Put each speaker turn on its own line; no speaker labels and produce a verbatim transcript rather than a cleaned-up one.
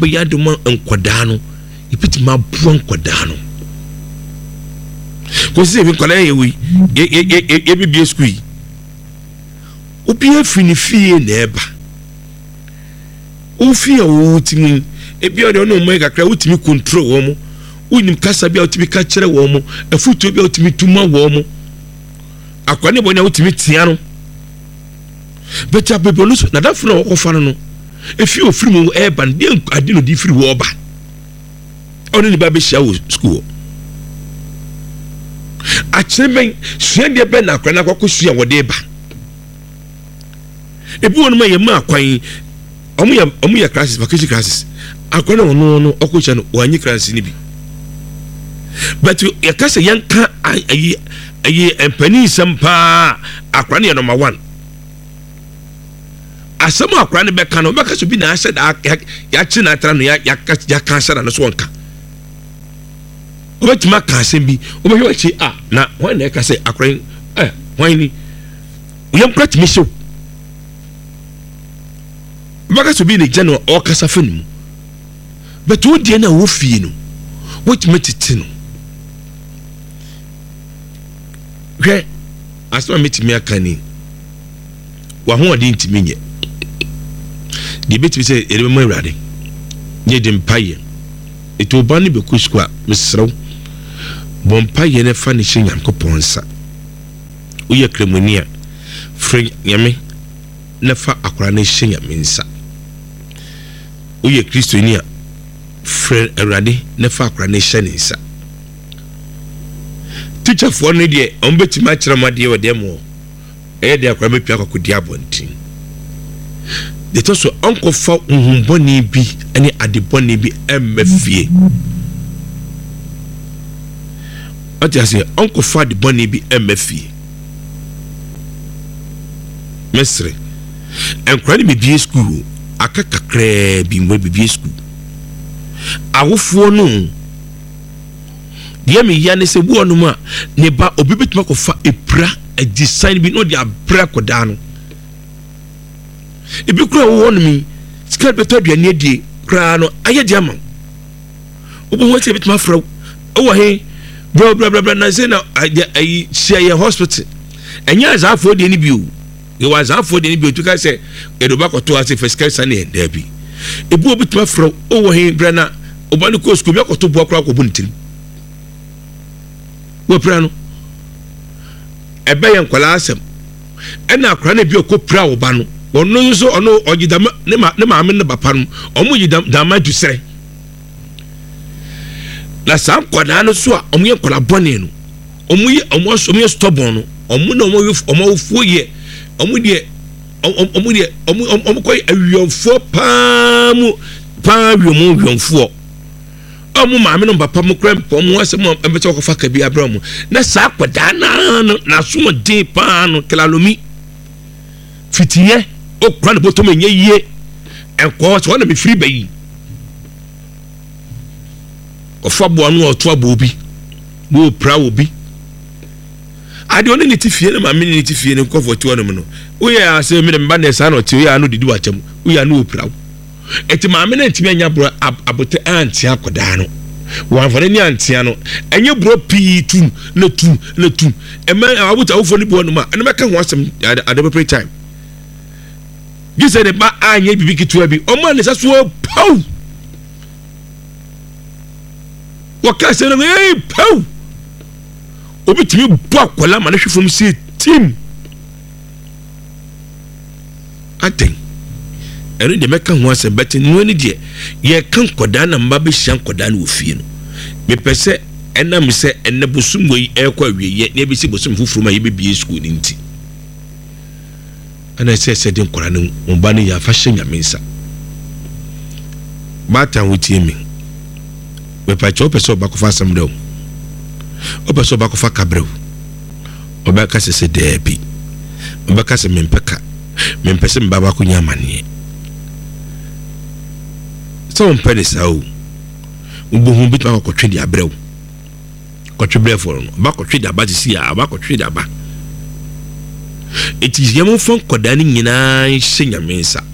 be yaduma nkwadaa ipiti ma bua nkwadaa no ko se bi nkwadaa ye wi ye ye ye bi school yi obi afini fie na eba o fie o timi ebi o de no mo kakra o timi control wo mo unim kasa bia o timi ka kire wo mo afutu bia o timi tuma wo mo akwane bo na o timi tia no beta bebolu so na dafo na wo kofa no efi ofiri mu eba de ade no di firi wo ba oni ni ba be shia wo school a cheben sua de be na akwana kwako sua wo de ba ebi wonu ma ye ma akwan omu ya omu ya classes vacation classes akwana ono no okocha no wanyi classes ni bi but ya kasa yanka ayi ayi empani sampa akwana ya number one asama akwana be kan be kaso bi na ase da ya chi na tra no ya ya kansa na so nka obetima kansen bi obehwe chi ah na wan na ka say akwan eh wan ni uyam kwat mi show baka so bi ne gya no o kasa fanimu but wo die na wo fie no what metiti no hwe asema metimi akani wa ho odi ntimi nye de betimi se ere mo awrade nye de mpaye eto ba ne be kuskwa mesrew bon paye ne fa ne hye Nyankopɔnsa wo ye kremonia frɛ nyame na fa akora ne hye Nyamensa wo ye Kristonia frɛ awrade ne fa akora ne hye ne nsa teacher for no de on betima kyerɛ made wo de mo e de akora bepia akokodi abontin de to so onko fa unhumboni bi ani adeboni bi emmafie ati ase onko fa adeboni bi emmafie mesre enkora ni bi school akakakra bi ngwe bi school awofo no de me ya ne se bu onu ma ne ba obi betuma ko fa epra a design bi no de abra koda no ebi kura wo wonu mi sika beto aduane die kura no aye de ama obo ho se betuma fra o wo he bro bro bro na se na ayi share hospital enya azafo de ni bi o ye wa azafo de ni bi o tu ka se edoba koto ase fiskal sane da bi ebi obi betuma fra o wo he bra na oba no ko school bi koto bo akra ko bu ntim wo pra no ebe ye nkwala asem ena akra na bi okopra wo ba no ono so ono ogidam ne ma ne ma me ne bapa no omo yidam dama du sere la sam kwada no so a omo ye kwala bone no omo ye omo so me stubborn no omo na omo omo fuo ye omo de omo de omo omo koy awiomfo paamu paa wiom wiomfo omo ma me no bapa mo krempo omo asem embete okofa ka bi abramu na sa kwada na na so de paa no kelalomi fitiye o kwan boto me nyeye enko so na me free bayi ofa bo anu oto abo obi wo pra obi ade oni ne tifie na ma me ne tifie ne nkofo to no no wo ya ase me mba na sa na ti wo ya no didi wacham wo ya no opra eti ma me na ntimi anya bro abote anti akoda no wan fane ni anti ano enye bro pi tum na tum na tum e ma abota wo fo ni bo no ma ene meka ho asem ade be time gise ne ba anye bibi kitua bi o ma ne sa so pau wo ka se no eh pau obi timi bo akola ma na hwefom si tim aten ene de meka ho asem beti no ni de ye kan koda na mba be hyan koda na ofie no me pese enam se enne bosum yi ekwa wiye na be si bosum fufuru ma ye be bie school ni nti ana se se din kora no mba ne ya fa hye Nyamensa bata wutie mi we pa cho pese obakofa asem de o obaso obakofa kabreu obaka se se debi obaka se mempeka mempese mbaba ko nyamane so mpene sao ubo hu bitwa ko twedi abreu ko twebre foro no ba ko twedi aba si ya ba ko twedi aba eti yemo fon koda ni nyina hye Nyamensa